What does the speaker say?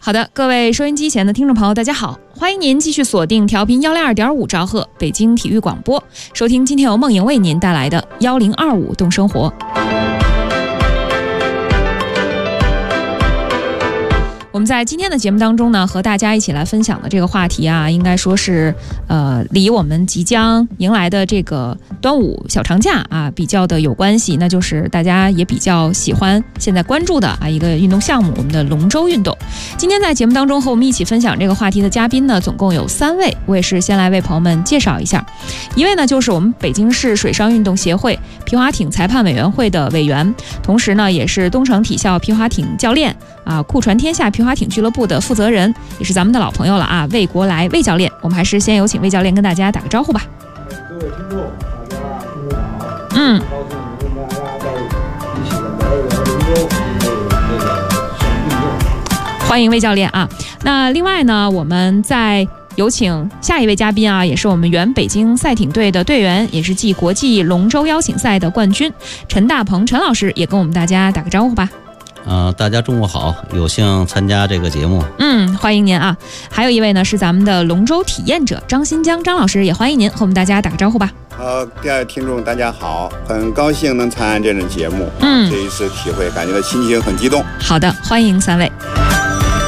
好的，各位收音机前的听众朋友，大家好，欢迎您继续锁定调频102.5兆赫北京体育广播，收听今天由梦莹为您带来的1025动生活。我们在今天的节目当中呢，和大家一起来分享的这个话题啊，应该说是离我们即将迎来的这个端午小长假啊比较的有关系，那就是大家也比较喜欢现在关注的啊一个运动项目，我们的龙舟运动。今天在节目当中和我们一起分享这个话题的嘉宾呢，总共有3位，我也是先来为朋友们介绍一下。一位呢就是我们北京市水上运动协会皮划艇裁判委员会的委员，同时呢也是东城体校皮划艇教练啊，酷船天下皮划艇俱乐部的负责人，也是咱们的老朋友了啊，魏国来魏教练。我们还是先有请魏教练跟大家打个招呼吧。 各位听众，大家中午好。高兴跟大家在一起聊一聊龙舟这个项目运动。 欢迎魏教练啊。那另外呢，我们再有请下一位嘉宾啊，也是我们原北京赛艇队的队员，也是继国际龙舟邀请赛的冠军陈大鹏陈老师，也跟我们大家打个招呼吧。 大家中午好，有幸参加这个节目。 欢迎您啊。还有一位呢是咱们的龙舟体验者张新江张老师，也欢迎您和我们大家打个招呼吧。 各位听众大家好，很高兴能参加这档节目。这一次体会感觉到心情很激动。 好的，欢迎3位。